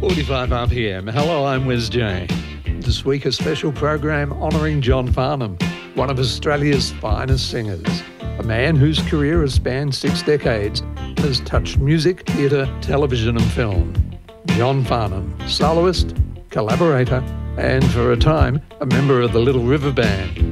45 RPM. Hello, I'm Wes J. This week a special program honouring John Farnham, one of Australia's finest singers, a man whose career has spanned 6 decades and has touched music, theatre, television and film. John Farnham, soloist, collaborator and, for a time, a member of the Little River Band.